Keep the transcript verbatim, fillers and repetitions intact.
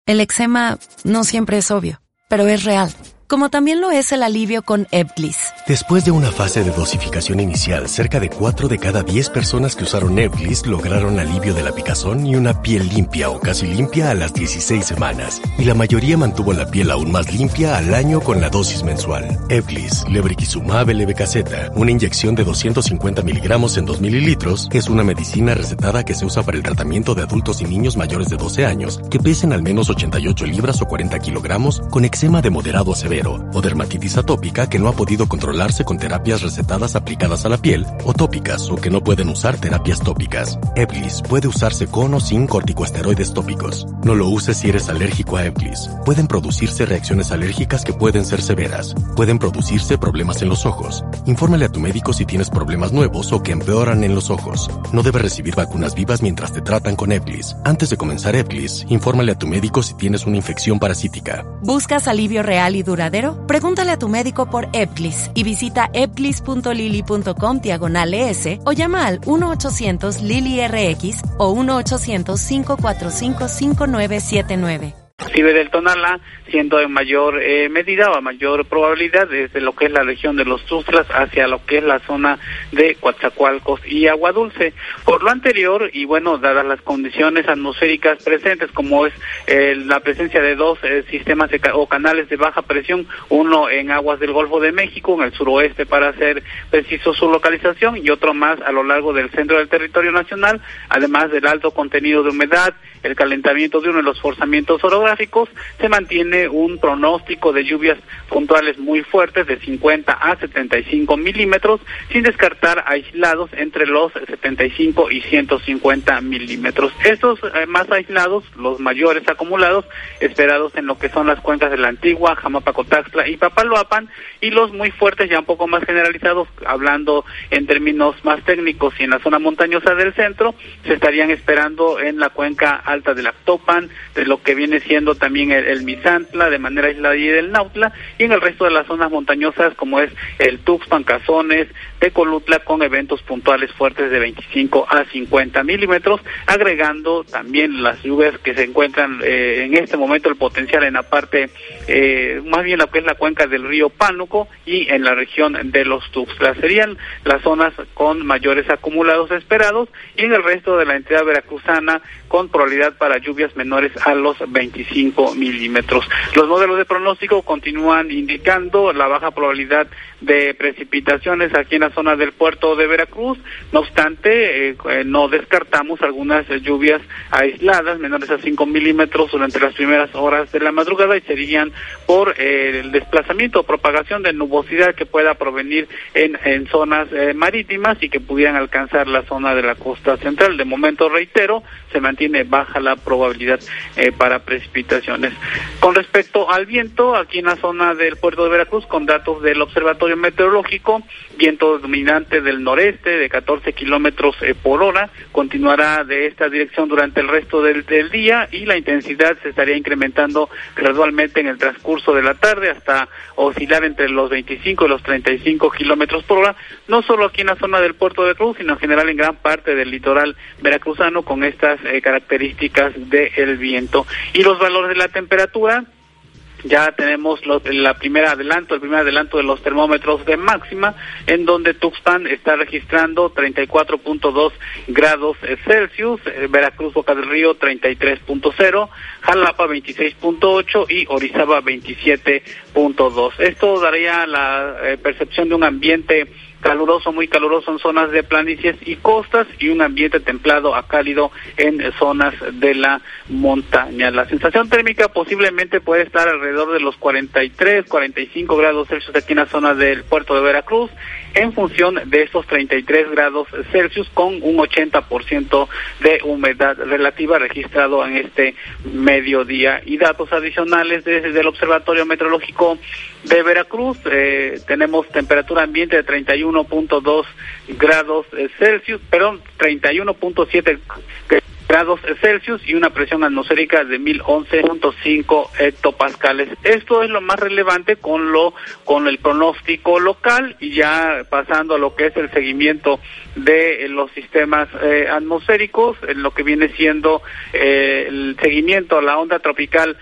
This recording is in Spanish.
El eczema no siempre es obvio, pero es real. Como también lo es el alivio con Ebglyss. Después de una fase de dosificación inicial, cerca de cuatro de cada diez personas que usaron Ebglyss lograron alivio de la picazón y una piel limpia o casi limpia a las dieciséis semanas. Y la mayoría mantuvo la piel aún más limpia al año con la dosis mensual. Ebglyss, lebrikizumab levetaceta, una inyección de doscientos cincuenta miligramos en dos mililitros, es una medicina recetada que se usa para el tratamiento de adultos y niños mayores de doce años que pesen al menos ochenta y ocho libras o cuarenta kilogramos con eczema de moderado a severo o dermatitis atópica que no ha podido controlarse con terapias recetadas aplicadas a la piel o tópicas o que no pueden usar terapias tópicas. Ebglyss puede usarse con o sin corticosteroides tópicos. No lo uses si eres alérgico a Ebglyss. Pueden producirse reacciones alérgicas que pueden ser severas. Pueden producirse problemas en los ojos. Infórmale a tu médico si tienes problemas nuevos o que empeoran en los ojos. No debes recibir vacunas vivas mientras te tratan con Ebglyss. Antes de comenzar Ebglyss, infórmale a tu médico si tienes una infección parasítica. ¿Buscas alivio real y duradero? Pregúntale a tu médico por Ebglyss y visita ebglyss.lili.com diagonal ES o llama al uno ochocientos Lili R X o uno ochocientos, cinco cuatro cinco, cinco nueve siete nueve. Recibe del Tonalá, siendo en mayor eh, medida o a mayor probabilidad desde lo que es la región de los Tuxtlas hacia lo que es la zona de Coatzacoalcos y Agua Dulce. Por lo anterior, y bueno, dadas las condiciones atmosféricas presentes, como es eh, la presencia de dos eh, sistemas de ca- o canales de baja presión, uno en aguas del Golfo de México, en el suroeste para ser preciso su localización, y otro más a lo largo del centro del territorio nacional, además del alto contenido de humedad, el calentamiento de uno de los forzamientos orográficos, se mantiene un pronóstico de lluvias puntuales muy fuertes de cincuenta a setenta y cinco milímetros, sin descartar aislados entre los setenta y cinco y ciento cincuenta milímetros. Estos eh, más aislados, los mayores acumulados, esperados en lo que son las cuencas de la Antigua, Jamapacotaxtla y Papaloapan, y los muy fuertes ya un poco más generalizados, hablando en términos más técnicos y en la zona montañosa del centro, se estarían esperando en la cuenca alta del Actopan, de lo que viene siendo también el, el Misantla de manera aislada y del Nautla, y en el resto de las zonas montañosas como es el Tuxpan, Cazones, Tecolutla, con eventos puntuales fuertes de veinticinco a cincuenta milímetros, agregando también las lluvias que se encuentran eh, en este momento, el potencial en la parte, eh, más bien lo que es la cuenca del río Pánuco y en la región de los Tuxtlas. Serían las zonas con mayores acumulados esperados, y en el resto de la entidad veracruzana con probabilidad para lluvias menores a los veinticinco milímetros. Los modelos de pronóstico continúan indicando la baja probabilidad de precipitaciones aquí en la zona del puerto de Veracruz. No obstante, eh, no descartamos algunas lluvias aisladas menores a cinco milímetros durante las primeras horas de la madrugada, y serían por eh, el desplazamiento o propagación de nubosidad que pueda provenir en, en zonas eh, marítimas y que pudieran alcanzar la zona de la costa central. De momento, reitero, se mantiene baja la probabilidad eh, para precipitaciones. Con respecto al viento, aquí en la zona del puerto de Veracruz, con datos del Observatorio Meteorológico, viento dominante del noreste de catorce kilómetros eh, por hora, continuará de esta dirección durante el resto del, del día, y la intensidad se estaría incrementando gradualmente en el transcurso de la tarde hasta oscilar entre los veinticinco y los treinta y cinco kilómetros por hora, no solo aquí en la zona del puerto de Veracruz, sino en general en gran parte del litoral veracruzano, con estas eh, características del viento. Y los valores de la temperatura, ya tenemos los, la primera adelanto, el primer adelanto de los termómetros de máxima, en donde Tuxpan está registrando treinta y cuatro punto dos grados Celsius, eh, Veracruz, Boca del Río treinta y tres punto cero, Jalapa veintiséis punto ocho y Orizaba veintisiete punto dos. Esto daría la eh, percepción de un ambiente caluroso, muy caluroso en zonas de planicies y costas, y un ambiente templado a cálido en zonas de la montaña. La sensación térmica posiblemente puede estar alrededor de los cuarenta y tres, cuarenta y cinco grados Celsius aquí en la zona del puerto de Veracruz, en función de estos treinta y tres grados Celsius, con un ochenta por ciento de humedad relativa registrado en este mediodía. Y datos adicionales desde el Observatorio Meteorológico de Veracruz, eh, tenemos temperatura ambiente de treinta y uno punto dos grados Celsius, perdón, treinta y uno punto siete grados Celsius y una presión atmosférica de mil once punto cinco hectopascales. Esto es lo más relevante con lo con el pronóstico local, y ya pasando a lo que es el seguimiento de eh, los sistemas eh, atmosféricos, en lo que viene siendo eh, el seguimiento a la onda tropical